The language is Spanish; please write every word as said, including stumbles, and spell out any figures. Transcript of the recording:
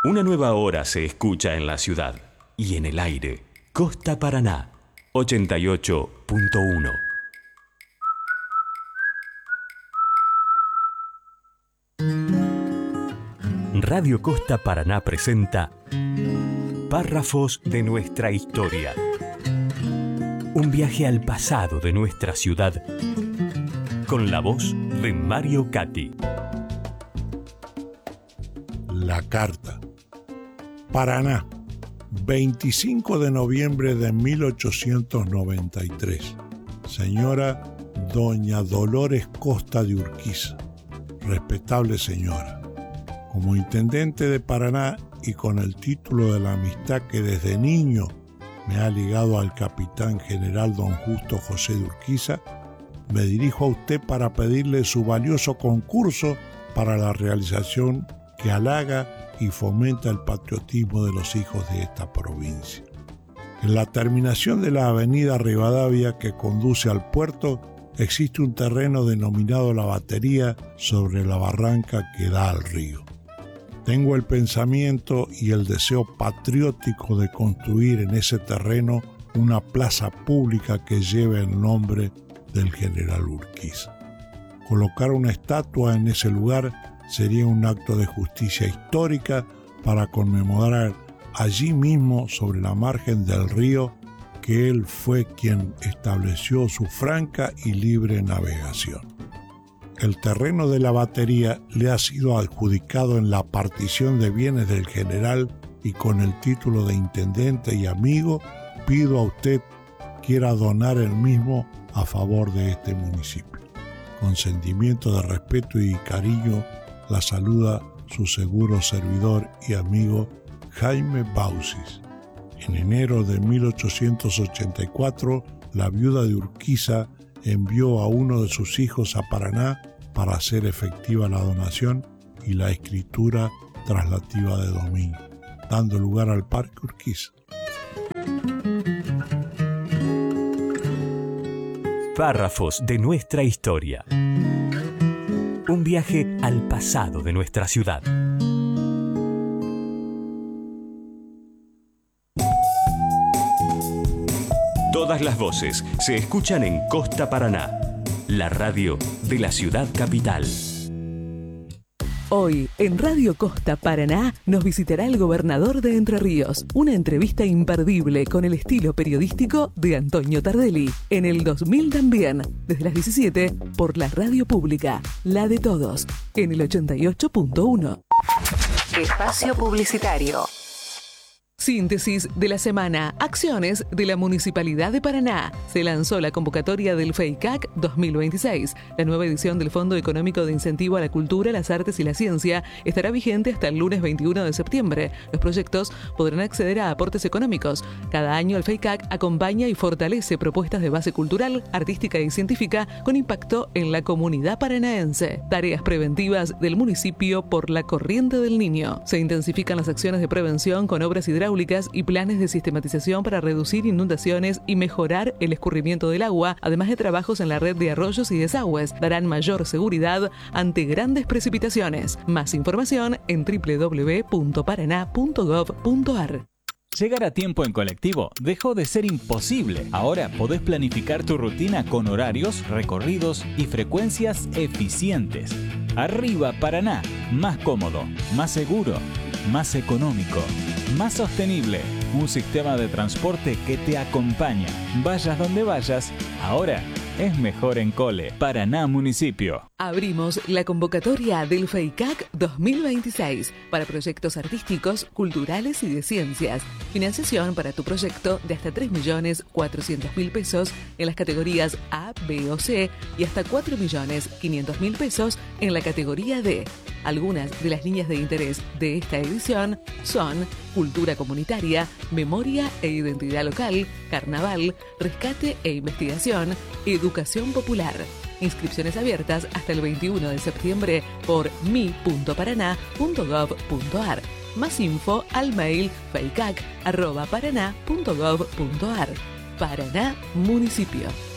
Una nueva hora se escucha en la ciudad y en el aire. Costa Paraná, ochenta y ocho punto uno. Radio Costa Paraná presenta Párrafos de nuestra historia. Un viaje al pasado de nuestra ciudad con la voz de Mario Cati. La carta. Paraná, veinticinco de noviembre de mil ochocientos noventa y tres. Señora Doña Dolores Costa de Urquiza. Respetable señora, como intendente de Paraná y con el título de la amistad que desde niño me ha ligado al capitán general don Justo José de Urquiza, me dirijo a usted para pedirle su valioso concurso para la realización que halaga y fomenta el patriotismo de los hijos de esta provincia. En la terminación de la avenida Rivadavia que conduce al puerto existe un terreno denominado La Batería sobre la barranca que da al río. Tengo el pensamiento y el deseo patriótico de construir en ese terreno una plaza pública que lleve el nombre del general Urquiza. Colocar una estatua en ese lugar sería un acto de justicia histórica para conmemorar allí mismo, sobre la margen del río, que él fue quien estableció su franca y libre navegación. El terreno de la batería le ha sido adjudicado en la partición de bienes del general y con el título de intendente y amigo pido a usted quiera donar el mismo a favor de este municipio. Con sentimiento de respeto y cariño la saluda su seguro servidor y amigo Jaime Bausis. En enero de mil ochocientos ochenta y cuatro, la viuda de Urquiza envió a uno de sus hijos a Paraná para hacer efectiva la donación y la escritura traslativa de dominio, dando lugar al Parque Urquiza. Párrafos de nuestra historia. Un viaje al pasado de nuestra ciudad. Todas las voces se escuchan en Costa Paraná, la radio de la ciudad capital. Hoy, en Radio Costa Paraná, nos visitará el gobernador de Entre Ríos. Una entrevista imperdible con el estilo periodístico de Antonio Tardelli. En el dos mil también, desde las diecisiete, por la radio pública, la de todos, en el ochenta y ocho punto uno. Espacio publicitario. Síntesis de la semana. Acciones de la Municipalidad de Paraná. Se lanzó la convocatoria del FEICAC dos mil veintiséis. La nueva edición del Fondo Económico de Incentivo a la Cultura, las Artes y la Ciencia estará vigente hasta el lunes veintiuno de septiembre. Los proyectos podrán acceder a aportes económicos. Cada año el FEICAC acompaña y fortalece propuestas de base cultural, artística y científica con impacto en la comunidad paranaense. Tareas preventivas del municipio por la corriente del Niño. Se intensifican las acciones de prevención con obras hidráulicas y planes de sistematización para reducir inundaciones y mejorar el escurrimiento del agua, además de trabajos en la red de arroyos y desagües. Darán mayor seguridad ante grandes precipitaciones. Más información en doble u doble u doble u punto paraná punto gov punto ar. Llegar a tiempo en colectivo dejó de ser imposible. Ahora podés planificar tu rutina con horarios, recorridos y frecuencias eficientes. Arriba Paraná, más cómodo, más seguro, más económico, más sostenible. Un sistema de transporte que te acompaña. Vayas donde vayas, ahora es mejor en Cole. Paraná Municipio. Abrimos la convocatoria del FEICAC dos mil veintiséis para proyectos artísticos, culturales y de ciencias. Financiación para tu proyecto de hasta tres millones cuatrocientos mil pesos en las categorías A, B o C y hasta cuatro millones quinientos mil pesos en la categoría D. Algunas de las líneas de interés de esta edición son cultura comunitaria, memoria e identidad local, carnaval, rescate e investigación, educación popular. Inscripciones abiertas hasta el veintiuno de septiembre por mi punto paraná punto gov punto ar. Más info al mail feicac arroba paraná punto gov punto ar. Paraná Municipio.